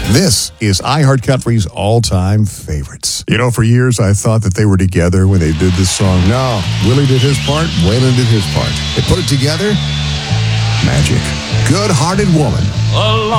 This is iHeartCountry's all-time favorites. You know, for years I thought that they were together when they did this song. No, Willie did his part, Waylon did his part. They put it together, magic. Good-Hearted Woman.